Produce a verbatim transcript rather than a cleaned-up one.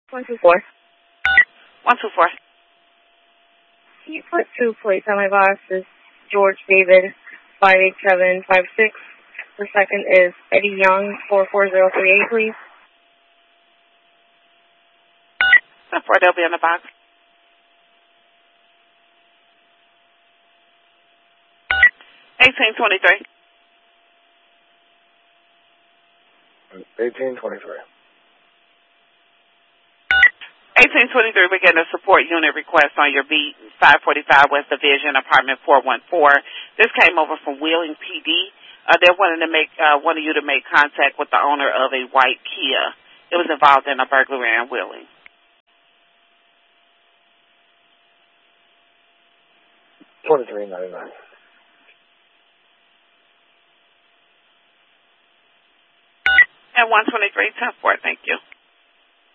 one two four. one two four. Can you put two plates on my box? Is George David, five eight seven five six. The second is Eddie Young, four four zero three eight, please. ten four, they'll be in the box. eighteen twenty-three. eighteen twenty-three. eighteen twenty-three, we're getting a support unit request on your beat, five forty-five West Division, apartment four one four. This came over from Wheeling P D. Uh, they're wanting to make, uh, wanting you to make contact with the owner of a white Kia. It was involved in a burglary in Wheeling. twenty-three ninety-nine. And one twenty-three, ten four, thank you.